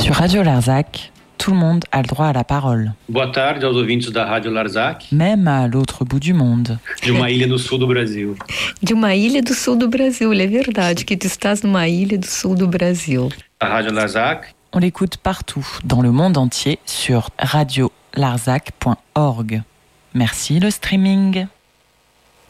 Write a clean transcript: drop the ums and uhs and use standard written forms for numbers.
Sur Radio Larzac, tout le monde a le droit à la parole. Boa tarde aos ouvintes da Rádio Larzac. Même à l'autre bout du monde. De uma ilha no sul do Brasil. De uma ilha do sul do Brasil, é verdade que tu estás numa ilha do sul do Brasil. A Rádio Larzac. On l'écoute partout, dans le monde entier, sur radiolarzac.org. Merci le streaming.